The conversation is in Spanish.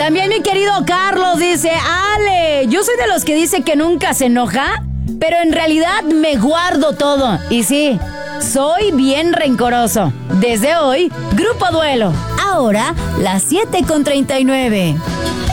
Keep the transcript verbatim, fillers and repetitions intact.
También mi querido Carlos dice, Ale, yo soy de los que dice que nunca se enoja, pero en realidad me guardo todo. Y sí, soy bien rencoroso. Desde hoy, Grupo Duelo. Ahora, las siete con treinta y nueve.